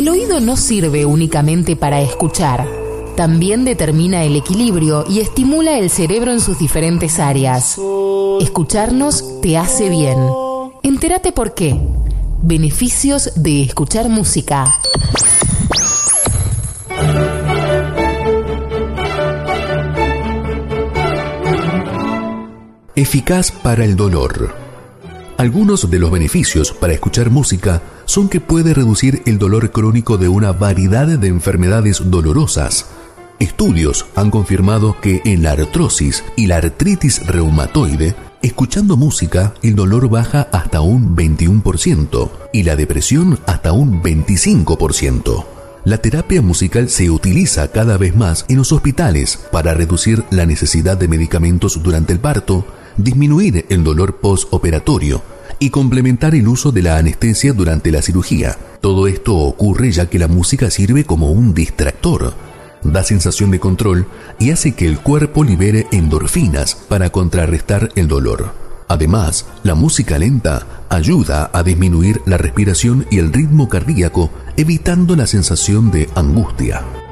El oído no sirve únicamente para escuchar. También determina el equilibrio y estimula el cerebro en sus diferentes áreas. Escucharnos te hace bien. Entérate por qué. Beneficios de escuchar música. Eficaz para el dolor. Algunos de los beneficios para escuchar música son que puede reducir el dolor crónico de una variedad de enfermedades dolorosas. Estudios han confirmado que en la artrosis y la artritis reumatoide, escuchando música, el dolor baja hasta un 21% y la depresión hasta un 25%. La terapia musical se utiliza cada vez más en los hospitales para reducir la necesidad de medicamentos durante el parto, disminuir el dolor postoperatorio y complementar el uso de la anestesia durante la cirugía. Todo esto ocurre ya que la música sirve como un distractor, da sensación de control y hace que el cuerpo libere endorfinas para contrarrestar el dolor. Además, la música lenta ayuda a disminuir la respiración y el ritmo cardíaco, evitando la sensación de angustia.